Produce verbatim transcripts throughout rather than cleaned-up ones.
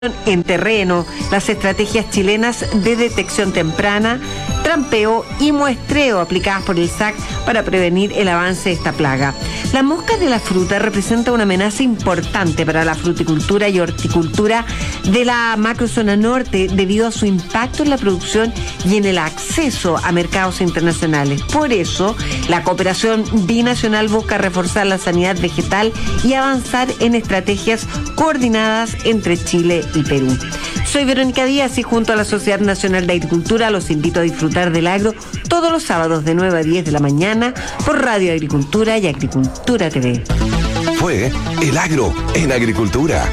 en terreno, las estrategias chilenas de detección temprana, trampeo y muestreo aplicadas por el S A C para prevenir el avance de esta plaga. La mosca de la fruta representa una amenaza importante para la fruticultura y horticultura de la macrozona norte debido a su impacto en la producción y en el acceso a mercados internacionales. Por eso, la cooperación binacional busca reforzar la sanidad vegetal y avanzar en estrategias coordinadas entre Chile y Perú. Soy Verónica Díaz y junto a la Sociedad Nacional de Agricultura los invito a disfrutar del agro todos los sábados de nueve a diez de la mañana por Radio Agricultura y Agricultura T V. Fue El Agro en Agricultura.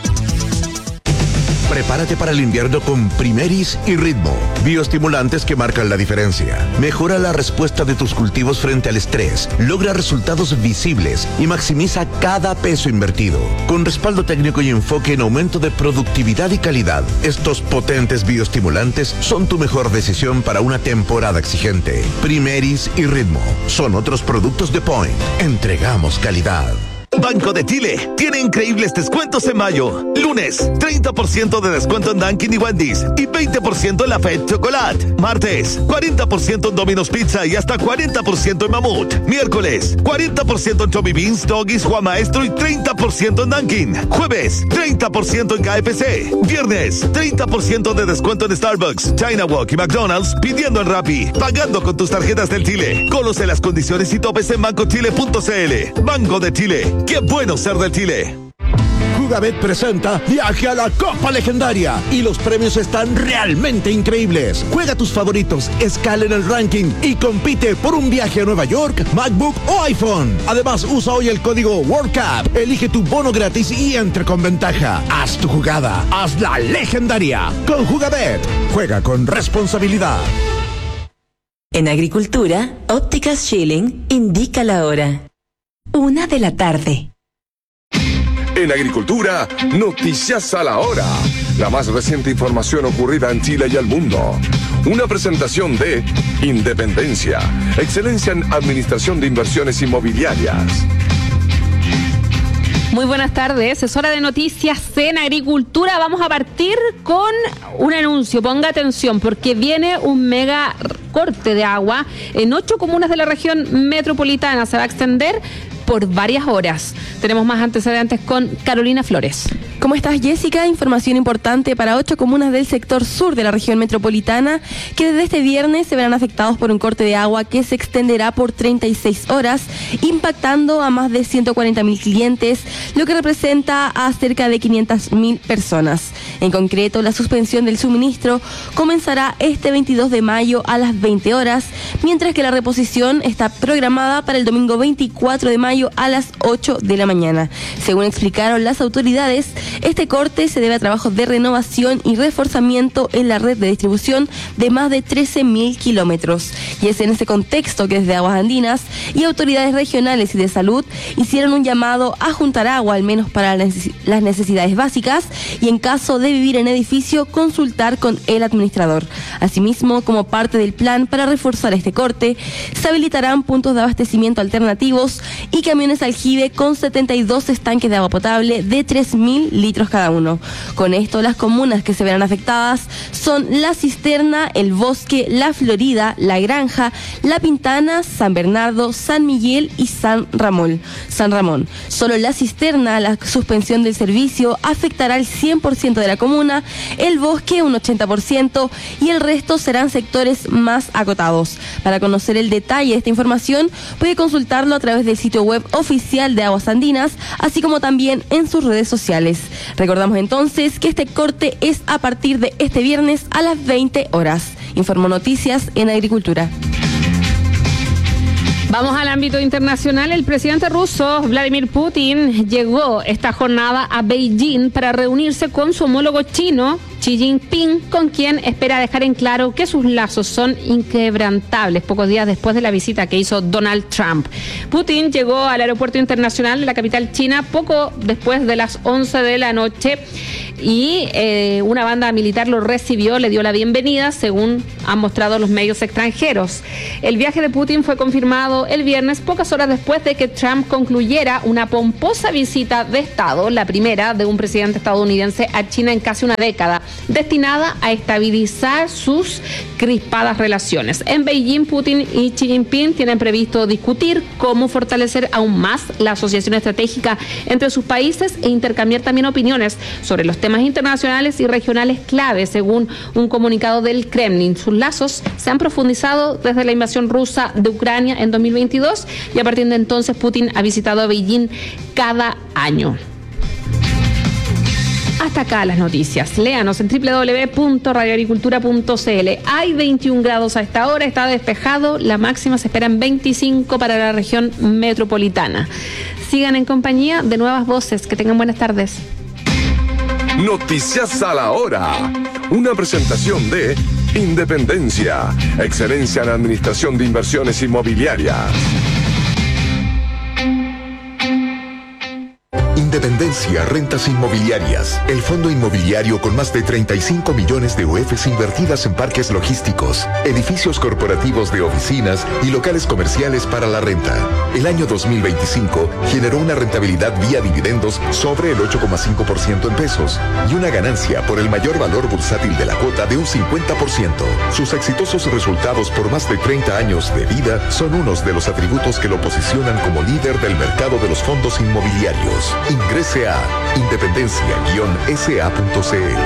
Prepárate para el invierno con Primeris y Ritmo, bioestimulantes que marcan la diferencia. Mejora la respuesta de tus cultivos frente al estrés, logra resultados visibles y maximiza cada peso invertido. Con respaldo técnico y enfoque en aumento de productividad y calidad, estos potentes bioestimulantes son tu mejor decisión para una temporada exigente. Primeris y Ritmo son otros productos de Point. Entregamos calidad. Banco de Chile tiene increíbles descuentos en mayo. Lunes, treinta por ciento de descuento en Dunkin' y Wendy's y veinte por ciento en la Fed Chocolate. Martes, cuarenta por ciento en Domino's Pizza y hasta cuarenta por ciento en Mamut. Miércoles, cuarenta por ciento en Chubby Beans, Doggies, Juan Maestro y treinta por ciento en Dunkin'. Jueves, treinta por ciento en K F C. Viernes, treinta por ciento de descuento en Starbucks, China Walk y McDonald's pidiendo en Rappi, pagando con tus tarjetas del Chile. Conoce las condiciones y topes en banco chile punto c l. Banco de Chile. ¡Qué bueno ser del Chile! Jugabet presenta Viaje a la Copa Legendaria y los premios están realmente increíbles. Juega tus favoritos, escala en el ranking y compite por un viaje a Nueva York, MacBook o iPhone. Además, usa hoy el código WorldCup, elige tu bono gratis y entre con ventaja. Haz tu jugada, haz la legendaria. Con Jugabet, juega con responsabilidad. En Agricultura, Ópticas Schilling indica la hora. Una de la tarde. En Agricultura, noticias a la hora. La más reciente información ocurrida en Chile y el mundo. Una presentación de Independencia, excelencia en administración de inversiones inmobiliarias. Muy buenas tardes, es hora de noticias en Agricultura. Vamos a partir con un anuncio, ponga atención, porque viene un mega corte de agua en ocho comunas de la región metropolitana. Se va a extender por varias horas. Tenemos más antecedentes con Carolina Flores. ¿Cómo estás, Jessica? Información importante para ocho comunas del sector sur de la región metropolitana que desde este viernes se verán afectados por un corte de agua que se extenderá por treinta y seis horas, impactando a más de ciento cuarenta mil clientes, lo que representa a cerca de quinientas mil personas. En concreto, la suspensión del suministro comenzará este veintidós de mayo a las veinte horas, mientras que la reposición está programada para el domingo veinticuatro de mayo a las ocho de la mañana. Según explicaron las autoridades, este corte se debe a trabajos de renovación y reforzamiento en la red de distribución de más de trece mil kilómetros. Y es en ese contexto que desde Aguas Andinas y autoridades regionales y de salud hicieron un llamado a juntar agua, al menos para las necesidades básicas, y en caso de vivir en edificio, consultar con el administrador. Asimismo, como parte del plan para reforzar este corte, se habilitarán puntos de abastecimiento alternativos y camiones aljibe con setenta y dos estanques de agua potable de tres mil litros cada uno. Con esto, las comunas que se verán afectadas son La Cisterna, El Bosque, La Florida, La Granja, La Pintana, San Bernardo, San Miguel y San Ramón. San Ramón. Solo La Cisterna, la suspensión del servicio afectará al cien por ciento de la comuna, El Bosque un ochenta por ciento y el resto serán sectores más acotados. Para conocer el detalle de esta información, puede consultarlo a través del sitio web oficial de Aguas Andinas, así como también en sus redes sociales. Recordamos entonces que este corte es a partir de este viernes a las veinte horas. Informó Noticias en Agricultura. Vamos al ámbito internacional. El presidente ruso, Vladimir Putin, llegó esta jornada a Beijing para reunirse con su homólogo chino, Xi Jinping, con quien espera dejar en claro que sus lazos son inquebrantables, pocos días después de la visita que hizo Donald Trump. Putin llegó al aeropuerto internacional de la capital china poco después de las once de la noche y eh, una banda militar lo recibió, le dio la bienvenida, según han mostrado los medios extranjeros. El viaje de Putin fue confirmado el viernes, pocas horas después de que Trump concluyera una pomposa visita de Estado, la primera de un presidente estadounidense a China en casi una década, destinada a estabilizar sus crispadas relaciones. En Beijing, Putin y Xi Jinping tienen previsto discutir cómo fortalecer aún más la asociación estratégica entre sus países e intercambiar también opiniones sobre los temas internacionales y regionales clave, según un comunicado del Kremlin. Sus lazos se han profundizado desde la invasión rusa de Ucrania en dos mil veintidós y a partir de entonces Putin ha visitado a Beijing cada año. Hasta acá las noticias. Léanos en doble u doble u doble u punto radio agricultura punto c l. Hay veintiún grados a esta hora, está despejado, la máxima se espera en veinticinco para la región metropolitana. Sigan en compañía de Nuevas Voces. Que tengan buenas tardes. Noticias a la hora. Una presentación de Independencia, excelencia en administración de inversiones inmobiliarias. Independencia Rentas Inmobiliarias, el fondo inmobiliario con más de treinta y cinco millones de U Fs invertidas en parques logísticos, edificios corporativos de oficinas y locales comerciales para la renta. El año dos mil veinticinco generó una rentabilidad vía dividendos sobre el ocho coma cinco por ciento en pesos y una ganancia por el mayor valor bursátil de la cuota de un cincuenta por ciento. Sus exitosos resultados por más de treinta años de vida son unos de los atributos que lo posicionan como líder del mercado de los fondos inmobiliarios. Ingrese a independencia guion s a punto c l.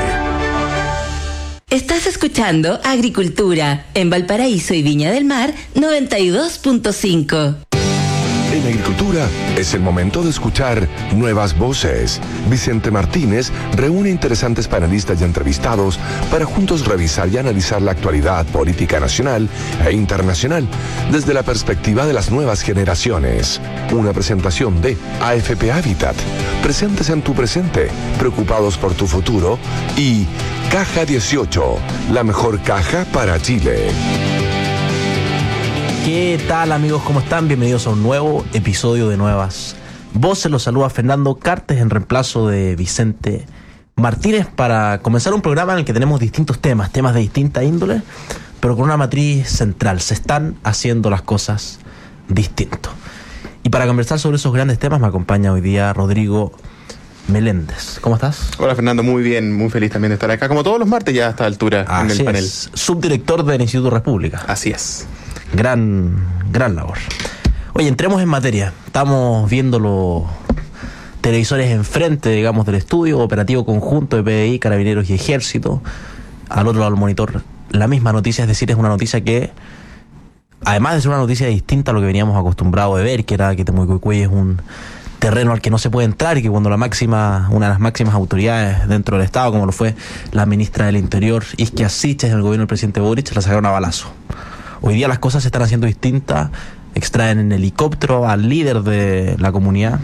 Estás escuchando Agricultura en Valparaíso y Viña del Mar noventa y dos punto cinco. En Agricultura es el momento de escuchar Nuevas Voces. Vicente Martínez reúne interesantes panelistas y entrevistados para juntos revisar y analizar la actualidad política nacional e internacional desde la perspectiva de las nuevas generaciones. Una presentación de A F P Habitat, presentes en tu presente, preocupados por tu futuro, y Caja dieciocho, la mejor caja para Chile. ¿Qué tal, amigos? ¿Cómo están? Bienvenidos a un nuevo episodio de Nuevas Voces. Los saluda Fernando Cartes en reemplazo de Vicente Martínez para comenzar un programa en el que tenemos distintos temas, temas de distinta índole, pero con una matriz central. Se están haciendo las cosas distinto. Y para conversar sobre esos grandes temas me acompaña hoy día Rodrigo Meléndez. ¿Cómo estás? Hola, Fernando, muy bien, muy feliz también de estar acá, como todos los martes ya a esta altura. Así en el panel. Es, subdirector del Instituto República. Así es. Gran, gran labor. Oye, entremos en materia. Estamos viendo los televisores enfrente, digamos, del estudio operativo conjunto de P D I, Carabineros y Ejército. Al otro lado del monitor, la misma noticia, es decir, es una noticia que, además de ser una noticia distinta a lo que veníamos acostumbrados de ver, que era que Temucuicui es un terreno al que no se puede entrar y que cuando la máxima, una de las máximas autoridades dentro del Estado, como lo fue la ministra del Interior, Isquia Siches, en el gobierno del presidente Boric, la sacaron a balazo. Hoy día las cosas se están haciendo distintas, extraen en helicóptero al líder de la comunidad,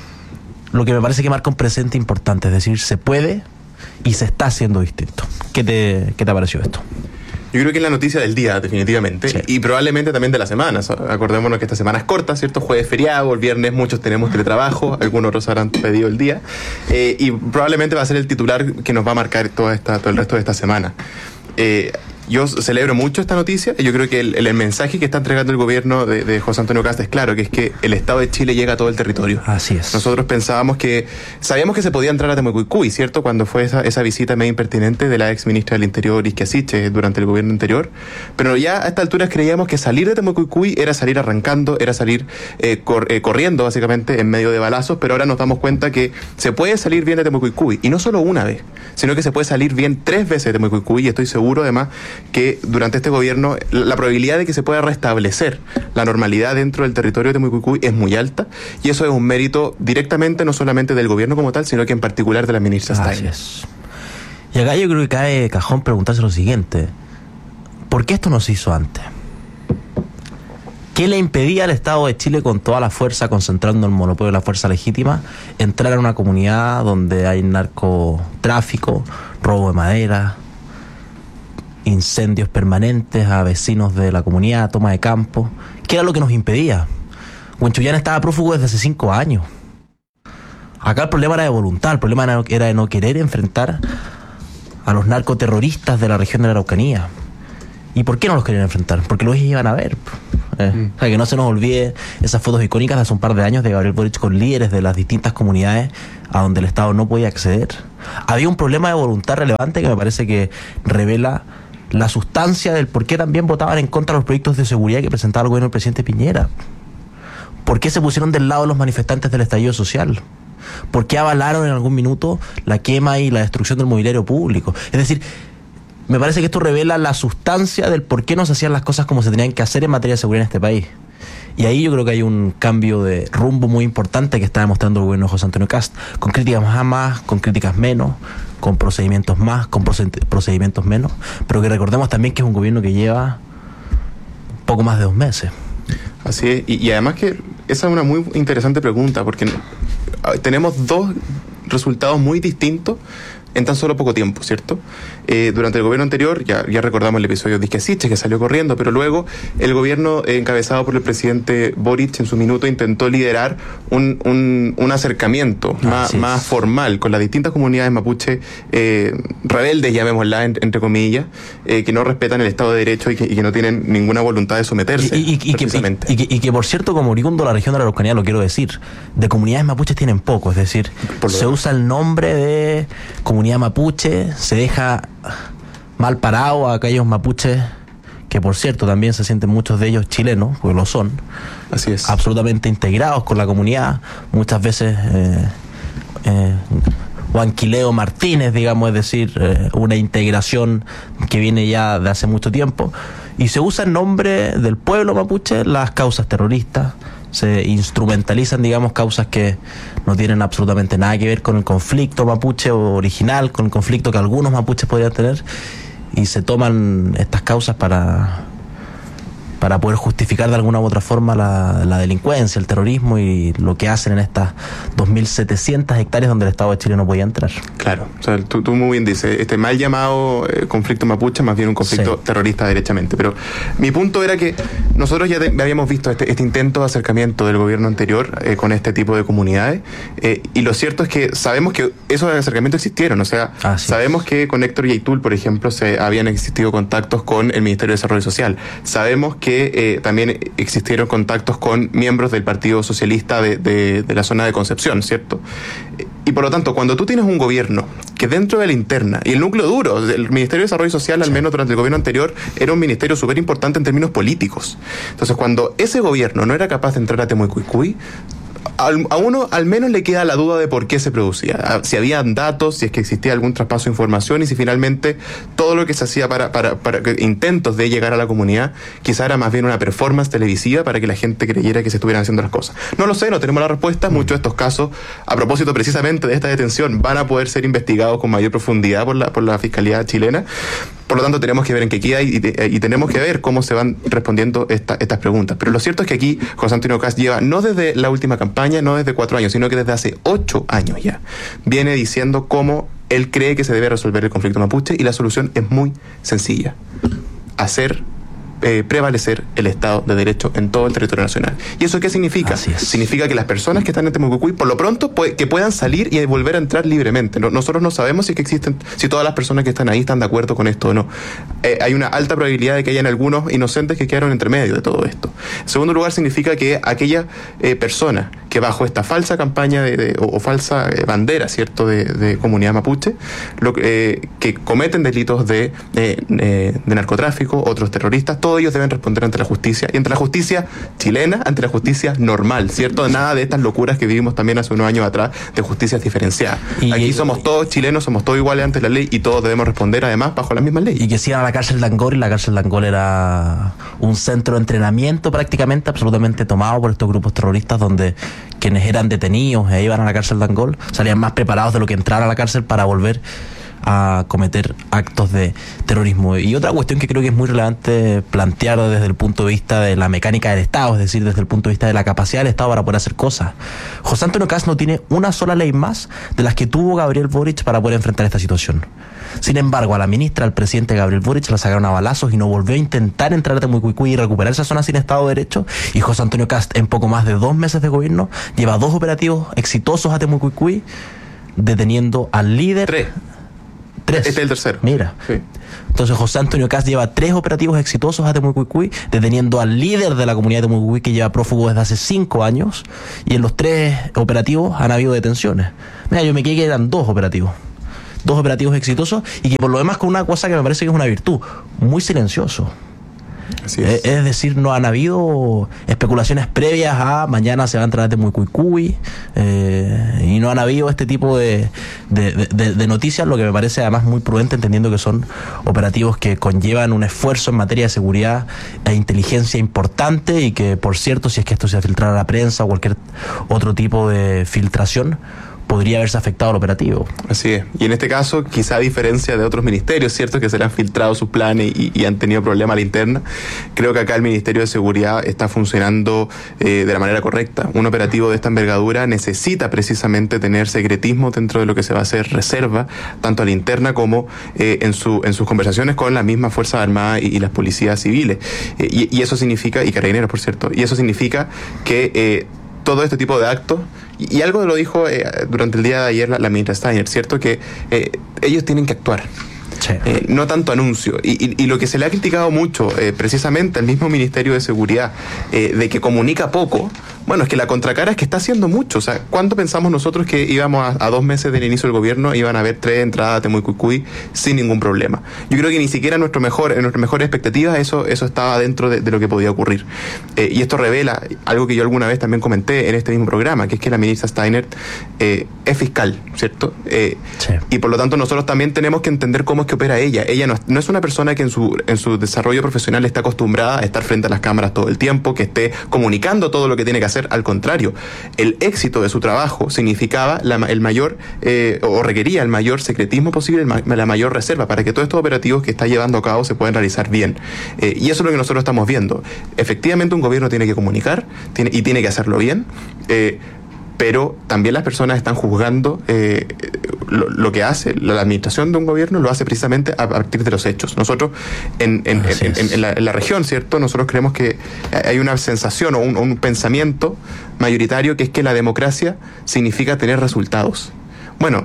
lo que me parece que marca un presente importante, es decir, se puede y se está haciendo distinto. ¿Qué te, qué te pareció esto? Yo creo que es la noticia del día, definitivamente, sí. Y probablemente también de la semana. Acordémonos que esta semana es corta, ¿cierto? Jueves feriado, el viernes muchos tenemos teletrabajo, algunos otros habrán pedido el día, eh, y probablemente va a ser el titular que nos va a marcar toda esta, todo el resto de esta semana. Eh, Yo celebro mucho esta noticia y yo creo que el, el mensaje que está entregando el gobierno de, de José Antonio Kast es claro, que es que el Estado de Chile llega a todo el territorio. Así es. Nosotros pensábamos que, sabíamos que se podía entrar a Temucuicui, ¿cierto? Cuando fue esa, esa visita medio impertinente de la ex ministra del Interior, Isquia Siches, durante el gobierno anterior. Pero ya a esta altura creíamos que salir de Temucuicui era salir arrancando, era salir eh, cor, eh, corriendo, básicamente, en medio de balazos, pero ahora nos damos cuenta que se puede salir bien de Temucuicui, y no solo una vez, sino que se puede salir bien tres veces de Temucuicui, y estoy seguro, además, que durante este gobierno la probabilidad de que se pueda restablecer la normalidad dentro del territorio de Temucuicui es muy alta, y eso es un mérito directamente no solamente del gobierno como tal, sino que en particular de la ministra Stein. Así es. Y acá yo creo que cae cajón preguntarse lo siguiente: ¿por qué esto no se hizo antes? ¿Qué le impedía al Estado de Chile, con toda la fuerza, concentrando el monopolio de la fuerza legítima, entrar a una comunidad donde hay narcotráfico, robo de madera, incendios permanentes a vecinos de la comunidad, toma de campo? ¿Qué era lo que nos impedía? Huenchullán estaba prófugo desde hace cinco años. Acá el problema era de voluntad, el problema era, era de no querer enfrentar a los narcoterroristas de la región de la Araucanía. ¿Y por qué no los querían enfrentar? Porque los iban a ver. Eh, mm. O sea, que no se nos olvide esas fotos icónicas de hace un par de años de Gabriel Boric con líderes de las distintas comunidades a donde el Estado no podía acceder. Había un problema de voluntad relevante que me parece que revela la sustancia del por qué también votaban en contra de los proyectos de seguridad que presentaba el gobierno del presidente Piñera. ¿Por qué se pusieron del lado de los manifestantes del estallido social? ¿Por qué avalaron en algún minuto la quema y la destrucción del mobiliario público? Es decir, me parece que esto revela la sustancia del por qué no se hacían las cosas como se tenían que hacer en materia de seguridad en este país. Y ahí yo creo que hay un cambio de rumbo muy importante que está demostrando el gobierno de José Antonio Kast, con críticas más, más, con críticas menos, con procedimientos más, con procedimientos menos, pero que recordemos también que es un gobierno que lleva poco más de dos meses. Así es, y, y además que esa es una muy interesante pregunta, porque tenemos dos resultados muy distintos en tan solo poco tiempo, ¿cierto? Eh, durante el gobierno anterior, ya, ya recordamos el episodio de Disquesiche, que salió corriendo, pero luego el gobierno eh, encabezado por el presidente Boric en su minuto intentó liderar un, un, un acercamiento ah, más, sí. más formal con las distintas comunidades mapuche eh, rebeldes, llamémosla, en, entre comillas, eh, que no respetan el Estado de Derecho y que, y que no tienen ninguna voluntad de someterse. Y, y, y, precisamente. Y, y, y, que, y que, por cierto, como oriundo de la región de la Araucanía, lo quiero decir, de comunidades mapuches tienen poco, es decir, se usa el nombre de comunidad mapuche, se deja mal parado a aquellos mapuches que, por cierto, también se sienten muchos de ellos chilenos, porque lo son. Así es. Absolutamente integrados con la comunidad, muchas veces eh, eh, Juanquileo Martínez, digamos, es decir, eh, una integración que viene ya de hace mucho tiempo, y se usa en nombre del pueblo mapuche las causas terroristas, se instrumentalizan, digamos, causas que no tienen absolutamente nada que ver con el conflicto mapuche original, con el conflicto que algunos mapuches podrían tener, y se toman estas causas para para poder justificar de alguna u otra forma la, la delincuencia, el terrorismo y lo que hacen en estas dos mil setecientas hectáreas donde el Estado de Chile no podía entrar. Claro, o sea, tú, tú muy bien dices, este mal llamado eh, conflicto mapuche, más bien un conflicto sí. terrorista derechamente, pero mi punto era que nosotros ya te, habíamos visto este, este intento de acercamiento del gobierno anterior eh, con este tipo de comunidades, eh, y lo cierto es que sabemos que esos acercamientos existieron, o sea, ah, sí. sabemos que con Héctor Yaitul, por ejemplo, se habían existido contactos con el Ministerio de Desarrollo Social, sabemos que que eh, también existieron contactos con miembros del Partido Socialista de, de, de la zona de Concepción, ¿cierto? Y por lo tanto, cuando tú tienes un gobierno que dentro de la interna, y el núcleo duro, el Ministerio de Desarrollo Social, al menos durante el gobierno anterior, era un ministerio súper importante en términos políticos. Entonces, cuando ese gobierno no era capaz de entrar a Temucuicui, a uno al menos le queda la duda de por qué se producía, si había datos, si es que existía algún traspaso de información y si finalmente todo lo que se hacía para, para, para intentos de llegar a la comunidad quizá era más bien una performance televisiva para que la gente creyera que se estuvieran haciendo las cosas. No lo sé, no tenemos la respuesta. Muchos de estos casos, a propósito precisamente de esta detención, van a poder ser investigados con mayor profundidad por la, por la Fiscalía chilena. Por lo tanto, tenemos que ver en qué queda y, y, y tenemos que ver cómo se van respondiendo esta, estas preguntas. Pero lo cierto es que aquí José Antonio Kast lleva, no desde la última campaña, no desde cuatro años, sino que desde hace ocho años ya, viene diciendo cómo él cree que se debe resolver el conflicto mapuche, y la solución es muy sencilla: hacer Eh, prevalecer el Estado de Derecho en todo el territorio nacional. ¿Y eso qué significa? Significa que las personas que están en Temucuicui, por lo pronto, puede, que puedan salir y volver a entrar libremente. No, nosotros no sabemos si es que existen, si todas las personas que están ahí están de acuerdo con esto o no. Eh, hay una alta probabilidad de que hayan algunos inocentes que quedaron entre medio de todo esto. En segundo lugar, significa que aquella eh, persona que bajo esta falsa campaña de, de, o, o falsa eh, bandera, ¿cierto?, de, de comunidad mapuche, lo, eh, que cometen delitos de, de, de, de narcotráfico, otros terroristas, todos ellos deben responder ante la justicia, y ante la justicia chilena, ante la justicia normal, ¿cierto? Nada de estas locuras que vivimos también hace unos años atrás de justicia diferenciada. Y aquí somos todos chilenos, somos todos iguales ante la ley y todos debemos responder además bajo la misma ley. Y que sigan a la cárcel de Angol, y la cárcel de Angol era un centro de entrenamiento prácticamente absolutamente tomado por estos grupos terroristas, donde quienes eran detenidos e iban a la cárcel de Angol salían más preparados de lo que entraron a la cárcel para volver a cometer actos de terrorismo. Y otra cuestión que creo que es muy relevante plantear desde el punto de vista de la mecánica del Estado, es decir, desde el punto de vista de la capacidad del Estado para poder hacer cosas. José Antonio Kast no tiene una sola ley más de las que tuvo Gabriel Boric para poder enfrentar esta situación. Sin embargo, a la ministra, al presidente Gabriel Boric, la sacaron a balazos y no volvió a intentar entrar a Temucuicui y recuperar esa zona sin Estado de Derecho. Y José Antonio Kast, en poco más de dos meses de gobierno, lleva dos operativos exitosos a Temucuicui, deteniendo al líder. Tres. Tres. Este es el tercero. Mira. Sí. Entonces José Antonio Kast lleva tres operativos exitosos a Temucuicui, deteniendo al líder de la comunidad de Temucuicui, que lleva prófugo desde hace cinco años, y en los tres operativos han habido detenciones. Mira, yo me quedé que eran dos operativos. Dos operativos exitosos, y que por lo demás con una cosa que me parece que es una virtud, muy silencioso. Así es. Es decir, no han habido especulaciones previas a mañana se va a entrar a Temucuicui, eh, y no han habido este tipo de, de, de, de noticias, lo que me parece además muy prudente, entendiendo que son operativos que conllevan un esfuerzo en materia de seguridad e inteligencia importante, y que, por cierto, si es que esto se filtrara a la prensa o cualquier otro tipo de filtración, podría haberse afectado al operativo. Así es. Y en este caso, quizá a diferencia de otros ministerios, ¿cierto?, que se le han filtrado sus planes y, y han tenido problemas a la interna, creo que acá el Ministerio de Seguridad está funcionando eh, de la manera correcta. Un operativo de esta envergadura necesita precisamente tener secretismo dentro de lo que se va a hacer reserva, tanto a la interna como eh, en, su, en sus conversaciones con las mismas Fuerzas Armadas y, y las policías civiles. Eh, y, y eso significa, y carabineros, por cierto, y eso significa que eh, todo este tipo de actos, y, y algo lo dijo eh, durante el día de ayer la, la ministra Steiner, ¿cierto?, que eh, ellos tienen que actuar. Sí. Eh, no tanto anuncio. Y, y, y lo que se le ha criticado mucho, eh, precisamente al mismo Ministerio de Seguridad, eh, de que comunica poco, bueno, es que la contracara es que está haciendo mucho. O sea, ¿cuánto pensamos nosotros que íbamos a, a dos meses del inicio del gobierno, iban a haber tres entradas a Temucuicui sin ningún problema? Yo creo que ni siquiera en, nuestro mejor, en nuestras mejores expectativas eso, eso estaba dentro de, de lo que podía ocurrir. Eh, y esto revela algo que yo alguna vez también comenté en este mismo programa, que es que la ministra Steiner eh, es fiscal, ¿cierto? Eh, sí. Y por lo tanto nosotros también tenemos que entender cómo es que opera ella. Ella no es, no es una persona que en su, en su desarrollo profesional está acostumbrada a estar frente a las cámaras todo el tiempo, que esté comunicando todo lo que tiene que hacer. Al contrario, el éxito de su trabajo significaba la, el mayor, eh, o requería el mayor secretismo posible, el ma, la mayor reserva, para que todos estos operativos que está llevando a cabo se puedan realizar bien. Eh, y eso es lo que nosotros estamos viendo. Efectivamente, un gobierno tiene que comunicar tiene, y tiene que hacerlo bien, eh, pero también las personas están juzgando eh, lo, lo que hace la administración de un gobierno, lo hace precisamente a partir de los hechos. Nosotros en, en, en, en, en, la, en la región, ¿cierto?, nosotros creemos que hay una sensación o un, un pensamiento mayoritario que es que la democracia significa tener resultados. Bueno,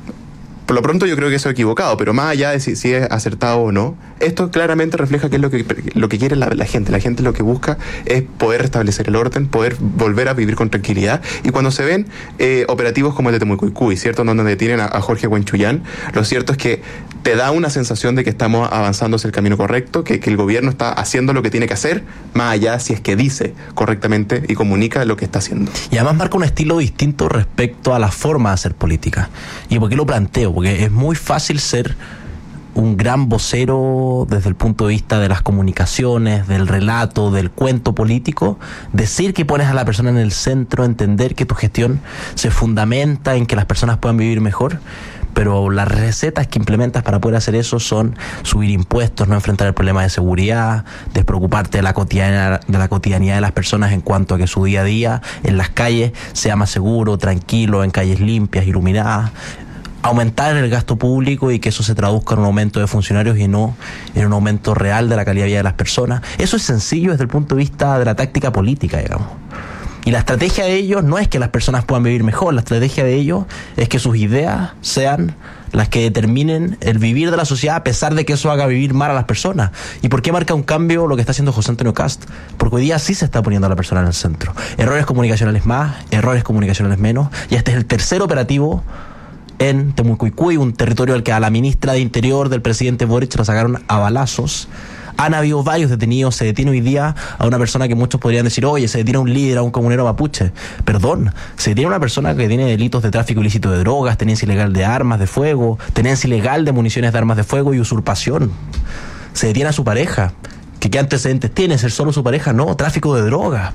por lo pronto yo creo que eso es equivocado, pero más allá de si, si es acertado o no, esto claramente refleja qué es lo que, lo que quiere la, la gente. La gente lo que busca es poder restablecer el orden, poder volver a vivir con tranquilidad. Y cuando se ven eh, operativos como el de Temucuicui, ¿cierto?, donde detienen a, a Jorge Huenchuyán, lo cierto es que te da una sensación de que estamos avanzando hacia el camino correcto, que, que el gobierno está haciendo lo que tiene que hacer, más allá si es que dice correctamente y comunica lo que está haciendo. Y además marca un estilo distinto respecto a la forma de hacer política. ¿Y por qué lo planteo? Porque es muy fácil ser un gran vocero desde el punto de vista de las comunicaciones, del relato, del cuento político, decir que pones a la persona en el centro, entender que tu gestión se fundamenta en que las personas puedan vivir mejor, pero las recetas que implementas para poder hacer eso son subir impuestos, no enfrentar el problema de seguridad, despreocuparte de la cotidianidad, de la cotidianidad de las personas en cuanto a que su día a día en las calles sea más seguro, tranquilo, en calles limpias, iluminadas, aumentar el gasto público y que eso se traduzca en un aumento de funcionarios y no en un aumento real de la calidad de vida de las personas. Eso es sencillo desde el punto de vista de la táctica política, digamos. Y la estrategia de ellos no es que las personas puedan vivir mejor, la estrategia de ellos es que sus ideas sean las que determinen el vivir de la sociedad, a pesar de que eso haga vivir mal a las personas. ¿Y por qué marca un cambio lo que está haciendo José Antonio Kast? Porque hoy día sí se está poniendo a la persona en el centro. Errores comunicacionales más, errores comunicacionales menos, y este es el tercer operativo en Temucuicui, un territorio al que a la ministra de Interior del presidente Boric la sacaron a balazos. Han habido varios detenidos. Se detiene hoy día a una persona que muchos podrían decir, oye, se detiene a un líder, a un comunero mapuche. Perdón, se detiene a una persona que tiene delitos de tráfico ilícito de drogas, tenencia ilegal de armas de fuego, tenencia ilegal de municiones de armas de fuego y usurpación. Se detiene a su pareja, que qué antecedentes tiene, ser solo su pareja, no, tráfico de drogas.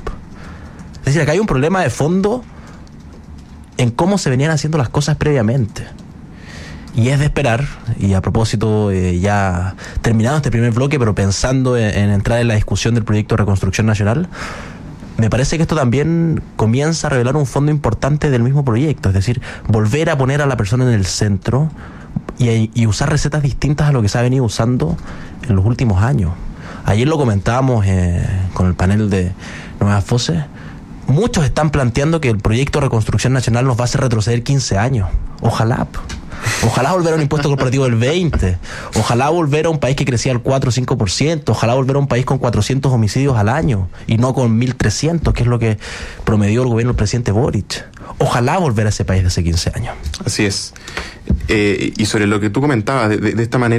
Es decir, acá hay un problema de fondo en cómo se venían haciendo las cosas previamente. Y es de esperar, y a propósito, eh, ya terminado este primer bloque, pero pensando en, en entrar en la discusión del proyecto de reconstrucción nacional, me parece que esto también comienza a revelar un fondo importante del mismo proyecto, es decir, volver a poner a la persona en el centro y, y usar recetas distintas a lo que se ha venido usando en los últimos años. Ayer lo comentábamos eh, con el panel de Nuevas Voces. Muchos están planteando que el proyecto de reconstrucción nacional nos va a hacer retroceder quince años. Ojalá. Ojalá volver a un impuesto corporativo del veinte. Ojalá volver a un país que crecía al cuatro o cinco por ciento. Ojalá volver a un país con cuatrocientos homicidios al año y no con mil trescientos, que es lo que promedió el gobierno del presidente Boric. Ojalá volver a ese país de hace quince años. Así es. Eh, y sobre lo que tú comentabas, de, de, de esta manera